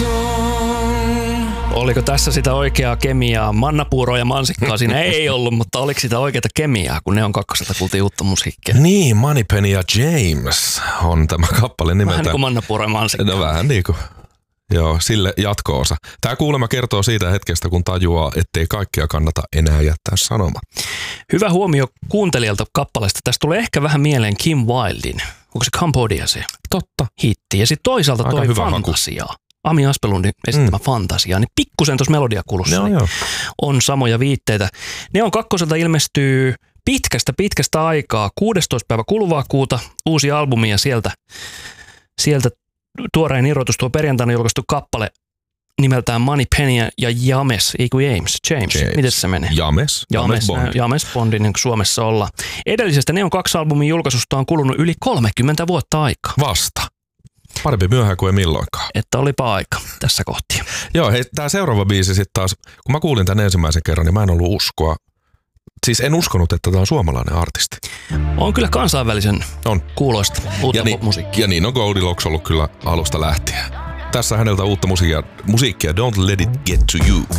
Oliko tässä sitä oikeaa kemiaa? Mannapuuroa ja mansikkaa siinä ei ollut, mutta oliko sitä oikeaa kemiaa, kun ne on kakkoselta kuultiin uutta musiikkia? Niin, Moneypenny ja James on tämä kappale nimeltään. Vähän niin kuin mannapuuro ja mansikkaa. No vähän niin kuin. Joo, sille jatko-osa. Tämä kuulemma kertoo siitä hetkestä, kun tajuaa, ettei kaikkea kannata enää jättää sanomaan. Hyvä huomio kuuntelijalta kappaleesta. Tästä tulee ehkä vähän mieleen Kim Wildin. Onko se Cambodia se? Totta. Hitti. Ja sitten toisaalta aika toi Fantasia. Ami Aspelundin esittämä Fantasia. Niin pikkusen tuossa melodiakulussa on samoja viitteitä. Ne on kakkoselta ilmestyy pitkästä aikaa. 16. päivä kuluvaa kuuta uusi albumi ja sieltä tuorein irrotus tuo perjantaina julkaistu kappale nimeltään Moneypenny ja James. James. Miten se menee? James Bondi, niin kuin Suomessa ollaan. Edellisestä Neon 2 albumin julkaisusta on kulunut yli 30 vuotta aikaa. Vasta. Parempi myöhään kuin ei milloinkaan. Että olipa aika tässä kohtia. Joo, hei, tää seuraava biisi sitten taas, kun mä kuulin tän ensimmäisen kerran, niin mä en ollut uskoa. Siis en uskonut, että tää on suomalainen artisti. On kyllä kansainvälisen kuuloista uutta musiikkia. Ja niin on Goldilocks ollut kyllä alusta lähtien. Tässä häneltä uutta musiikkia Don't Let It Get To You.